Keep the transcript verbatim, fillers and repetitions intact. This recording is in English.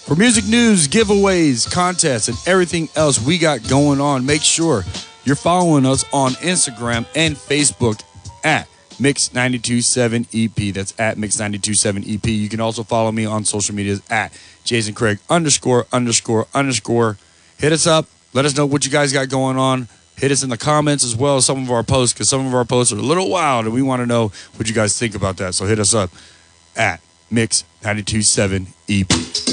For music news, giveaways, contests, and everything else we got going on, make sure you're following us on Instagram and Facebook at Mix nine two seven E P. That's at Mix nine two seven E P. You can also follow me on social medias at Jason Craig underscore underscore underscore. Hit us up. Let us know what you guys got going on. Hit us in the comments as well as some of our posts, because some of our posts are a little wild and we want to know what you guys think about that. So hit us up at Mix nine two seven E P.